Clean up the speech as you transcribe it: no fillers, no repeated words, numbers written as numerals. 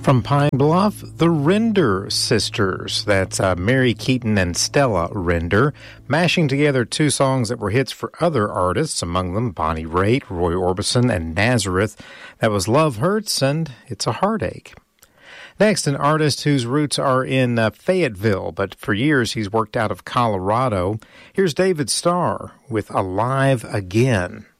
From Pine Bluff, the Render Sisters. That's Mary Keaton and Stella Render, mashing together two songs that were hits for other artists, among them Bonnie Raitt, Roy Orbison, and Nazareth. That was Love Hurts and It's a Heartache. Next, an artist whose roots are in Fayetteville, but for years he's worked out of Colorado. Here's David Starr with Alive Again.